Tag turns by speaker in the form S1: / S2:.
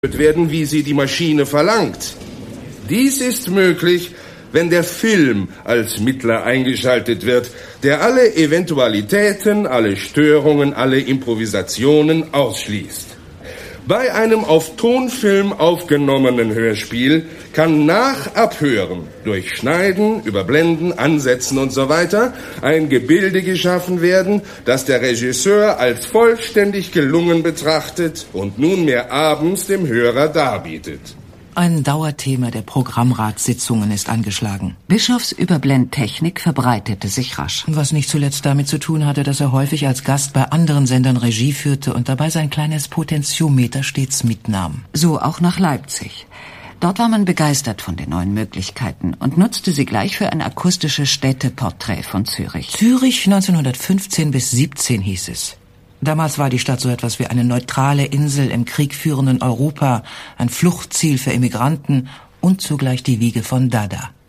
S1: werden, wie sie die Maschine verlangt. Dies ist möglich, wenn der Film als Mittler eingeschaltet wird, der alle Eventualitäten, alle Störungen, alle Improvisationen ausschließt. Bei einem auf Tonfilm aufgenommenen Hörspiel kann nach Abhören, durch Schneiden, Überblenden, Ansetzen und so weiter ein Gebilde geschaffen werden, das der Regisseur als vollständig gelungen betrachtet und nunmehr abends dem Hörer darbietet.
S2: Ein Dauerthema der Programmratssitzungen ist angeschlagen.
S3: Bischofs Überblendtechnik verbreitete sich rasch.
S2: Was nicht zuletzt damit zu tun hatte, dass er häufig als Gast bei anderen Sendern Regie führte und dabei sein kleines Potentiometer stets mitnahm.
S3: So auch nach Leipzig. Dort war man begeistert von den neuen Möglichkeiten und nutzte sie gleich für ein akustisches Städteporträt von Zürich.
S2: Zürich 1915 bis 17 hieß es. Damals war die Stadt so etwas wie eine neutrale Insel im kriegführenden Europa, ein Fluchtziel für Immigranten und zugleich die Wiege von Dada.